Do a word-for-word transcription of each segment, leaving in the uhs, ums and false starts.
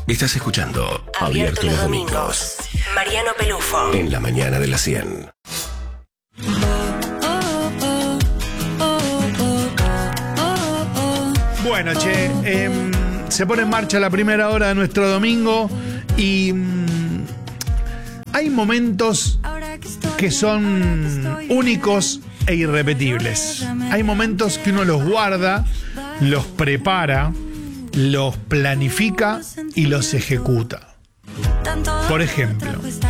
Estás escuchando Abierto los Domingos. Mariano Pelufo. En la mañana de las cien. Bueno, che, eh, se pone en marcha la primera hora de nuestro domingo y mm, hay momentos que son únicos e irrepetibles. Hay momentos que uno los guarda, los prepara, los planifica y los ejecuta. Por ejemplo,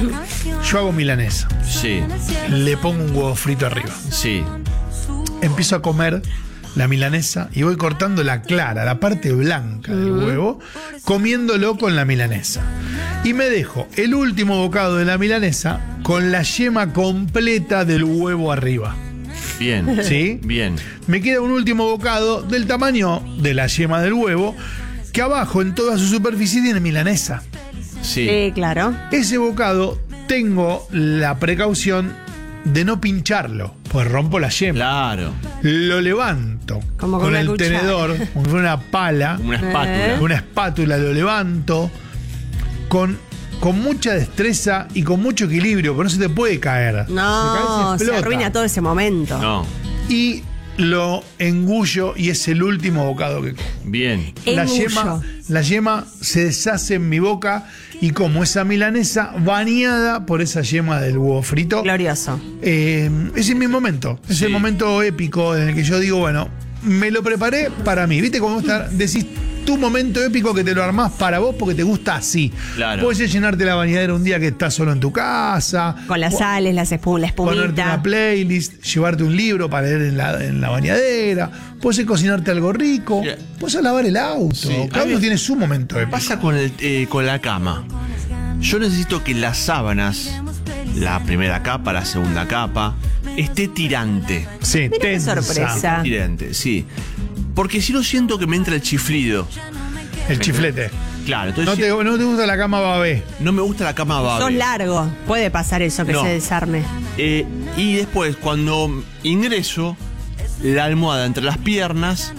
yo hago milanesa. Sí. Le pongo un huevo frito arriba. Sí. Empiezo a comer la milanesa y voy cortando la clara, la parte blanca del huevo, comiéndolo con la milanesa. Y me dejo el último bocado de la milanesa con la yema completa del huevo arriba. Bien. ¿Sí? Bien. Me queda un último bocado del tamaño de la yema del huevo, que abajo en toda su superficie tiene milanesa. Sí. Sí, claro. Ese bocado tengo la precaución de no pincharlo, pues rompo la yema. Claro. Lo levanto Como con con una el cuchara. tenedor, con una pala, Una espátula. ¿Eh? una espátula, lo levanto con, con mucha destreza y con mucho equilibrio, porque no se te puede caer. No, se, se, cae, explota. arruina todo ese momento. No. Y lo engullo y es el último bocado que como. Bien. La Engullo. yema, la yema se deshace en mi boca y como esa milanesa bañada por esa yema del huevo frito. Glorioso. Eh, ese es mi momento. Es Sí. el momento épico en el que yo digo, bueno, me lo preparé para mí. ¿Viste cómo está? Decís tu momento épico que te lo armás para vos porque te gusta así. Claro. Puedes llenarte la bañadera un día que estás solo en tu casa. Con las sales, las espu- la Ponerte espumita. una playlist, llevarte un libro para leer en la, en la bañadera. Puedes cocinarte algo rico. Sí. Puedes lavar el auto. Sí. Cada A uno mí- tiene su momento ¿Qué épico. pasa con, el, eh, con la cama? Yo necesito que las sábanas, la primera capa, la segunda capa, esté tirante. Sí, Mira qué tensa. sorpresa. Tirante, sí. Porque si no siento que me entra el chiflido. El chiflete. Claro, No entonces te, no te gusta la cama babé. no me gusta la cama Sos babe. largo. Puede pasar eso, que No. se desarme. Eh, y después, cuando ingreso, la almohada entre las piernas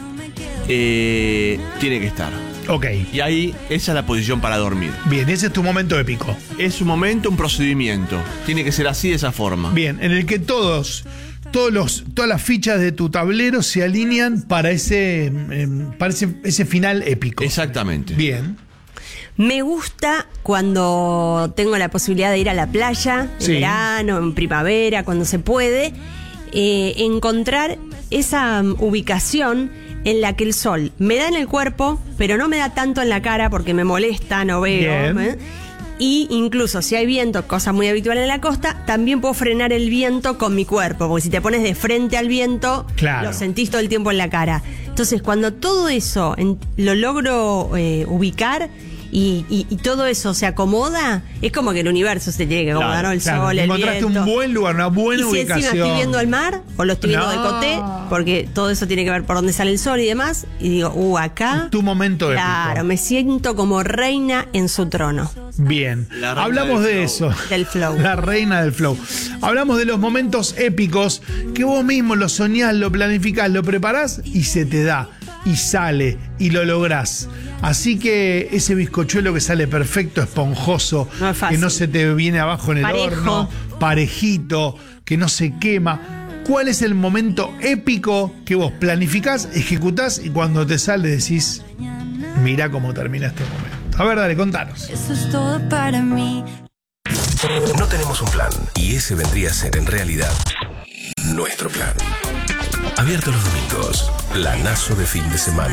eh, tiene que estar. Ok. Y ahí, esa es la posición para dormir. Bien, ese es tu momento épico. Es un momento, un procedimiento. Tiene que ser así, de esa forma. Bien, en el que todos, todos los, todas las fichas de tu tablero se alinean para ese, eh, para ese, ese final épico. Exactamente. Bien. Me gusta cuando tengo la posibilidad de ir a la playa, en Sí. verano, en primavera, cuando se puede, eh, encontrar esa um, ubicación en la que el sol me da en el cuerpo, pero no me da tanto en la cara porque me molesta, no veo. Bien. ¿eh? Y incluso si hay viento, cosa muy habitual en la costa, también puedo frenar el viento con mi cuerpo, porque si te pones de frente al viento, Claro. lo sentís todo el tiempo en la cara. Entonces, cuando todo eso en- lo logro eh, ubicar y, y- y todo eso se acomoda, es como que el universo se tiene que acomodar, Claro, ¿no? El Claro, sol, el encontraste viento. un buen lugar, una buena Y si ubicación. encima estoy viendo el mar, o lo estoy viendo No. de coté, porque todo eso tiene que ver por dónde sale el sol y demás, y digo, uh, acá... Tu momento épico. Claro, me siento como reina en su trono. Bien. La reina Hablamos del de flow. eso. Del flow. La reina del flow. Hablamos de los momentos épicos que vos mismo lo soñás, lo planificás, lo preparás y se te da. Y sale y lo lográs. Así que ese bizcochuelo que sale perfecto, esponjoso, No es fácil. que no se te viene abajo en el Parejo. horno, parejito, que no se quema. ¿Cuál es el momento épico que vos planificás, ejecutás y cuando te sale decís, mirá cómo termina este momento? A ver, dale, contanos. Eso es todo para mí. No tenemos un plan y ese vendría a ser en realidad nuestro plan. Abierto los domingos, planazo de fin de semana.